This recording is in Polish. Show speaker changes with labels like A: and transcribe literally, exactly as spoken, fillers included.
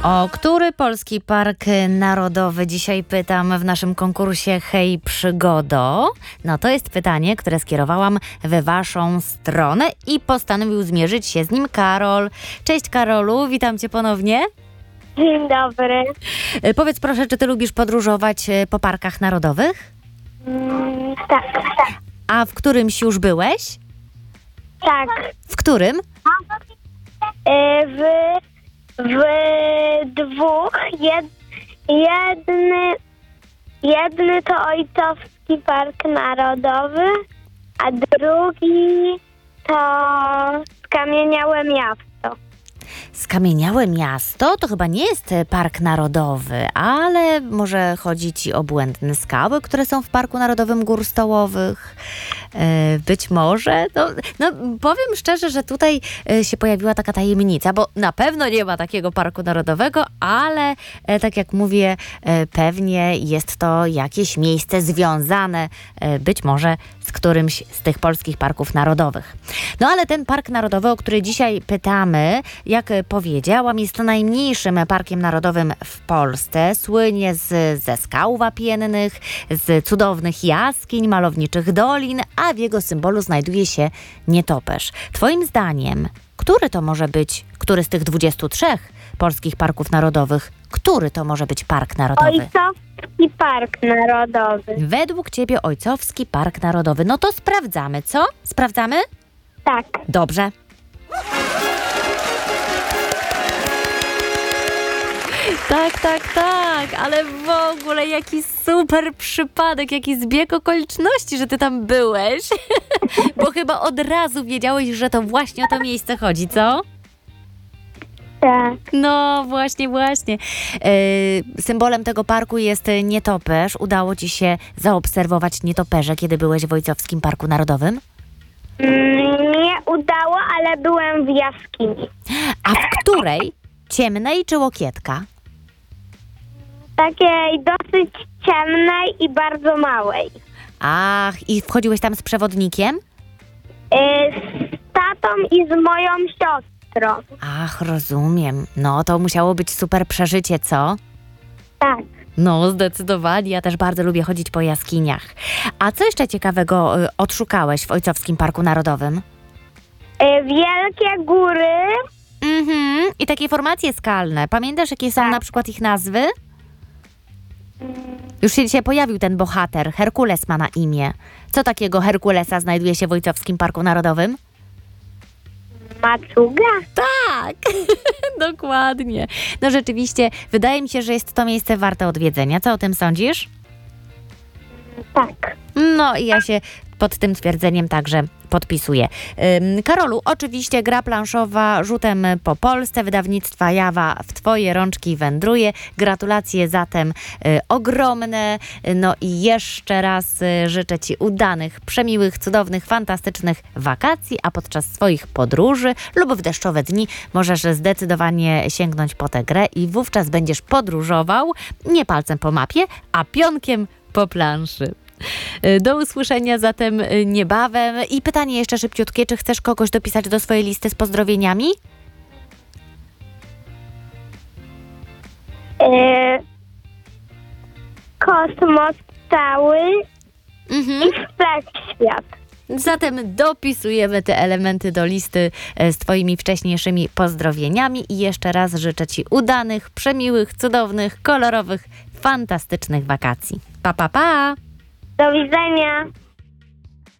A: O który polski park narodowy dzisiaj pytam w naszym konkursie Hej Przygodo? No to jest pytanie, które skierowałam w waszą stronę i postanowił zmierzyć się z nim Karol. Cześć Karolu, witam cię ponownie.
B: Dzień dobry.
A: E, Powiedz proszę, czy ty lubisz podróżować e, po parkach narodowych?
B: Mm, tak, tak,
A: A w którymś już byłeś?
B: tak.
A: W którym?
B: E, W, w dwóch. Jed, jedny, jedny to Ojcowski Park Narodowy, a drugi to Skamieniałe Miasto.
A: Skamieniałe Miasto to chyba nie jest e, park narodowy, ale może chodzi ci o błędne skały, które są w Parku Narodowym Gór Stołowych. E, być może. No, no, powiem szczerze, że tutaj e, się pojawiła taka tajemnica, bo na pewno nie ma takiego parku narodowego, ale e, tak jak mówię, e, pewnie jest to jakieś miejsce związane e, być może z którymś z tych polskich parków narodowych. No ale ten park narodowy, o który dzisiaj pytamy, jak powiedziałam, jest najmniejszym parkiem narodowym w Polsce. Słynie z, ze skał wapiennych, z cudownych jaskiń, malowniczych dolin, a w jego symbolu znajduje się nietoperz. Twoim zdaniem, który to może być, który z tych dwudziestu trzech polskich parków narodowych, który to może być park narodowy?
B: Ojcowski Park Narodowy.
A: Według ciebie Ojcowski Park Narodowy. No to sprawdzamy, co? Sprawdzamy?
B: Tak.
A: Dobrze. Tak, tak, tak, ale w ogóle jaki super przypadek, jaki zbieg okoliczności, że ty tam byłeś, bo chyba od razu wiedziałeś, że to właśnie o to miejsce chodzi, co?
B: Tak.
A: No właśnie, właśnie. Yy, symbolem tego parku jest nietoperz. Udało ci się zaobserwować nietoperze, kiedy byłeś w Ojcowskim Parku Narodowym?
B: Mm, nie udało, ale byłem w jaskini.
A: A w której? Ciemnej czy Łokietka?
B: Takiej dosyć ciemnej i bardzo małej.
A: Ach, i wchodziłeś tam z przewodnikiem?
B: Y, z tatą i z moją siostrą.
A: Ach, rozumiem. No, to musiało być super przeżycie, co?
B: Tak.
A: No, zdecydowanie. Ja też bardzo lubię chodzić po jaskiniach. A co jeszcze ciekawego y, odszukałeś w Ojcowskim Parku Narodowym?
B: Y, wielkie góry.
A: Mhm. I takie formacje skalne. Pamiętasz, jakie są
B: Tak.
A: na przykład ich nazwy? Już się dzisiaj pojawił ten bohater. Herkules ma na imię. Co takiego Herkulesa znajduje się w Ojcowskim Parku Narodowym?
B: Maczuga?
A: Tak, dokładnie. No rzeczywiście, wydaje mi się, że jest to miejsce warte odwiedzenia. Co o tym sądzisz?
B: Tak.
A: No i ja się pod tym twierdzeniem także podpisuję. Ym, Karolu, oczywiście gra planszowa Rzutem po Polsce, wydawnictwa Jawa w twoje rączki wędruje. Gratulacje zatem y, ogromne. No i jeszcze raz y, życzę ci udanych, przemiłych, cudownych, fantastycznych wakacji, a podczas swoich podróży lub w deszczowe dni możesz zdecydowanie sięgnąć po tę grę i wówczas będziesz podróżował nie palcem po mapie, a pionkiem po planszy. Do usłyszenia zatem niebawem. I pytanie jeszcze szybciutkie, czy chcesz kogoś dopisać do swojej listy z pozdrowieniami?
B: Y, kosmos cały
A: Mhm.
B: i wszechświat.
A: Zatem dopisujemy te elementy do listy e, z twoimi wcześniejszymi pozdrowieniami i jeszcze raz życzę ci udanych, przemiłych, cudownych, kolorowych, fantastycznych wakacji. Pa, pa, pa!
B: Do widzenia.